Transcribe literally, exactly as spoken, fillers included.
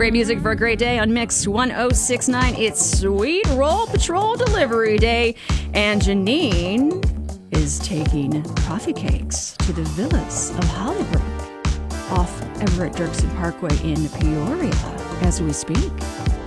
Great music for a great day on Mix one oh six point nine. It's Sweet Roll Patrol Delivery Day, and Janine is taking coffee cakes to the Villas of Hollybrook off Everett Dirksen Parkway in Peoria as we speak.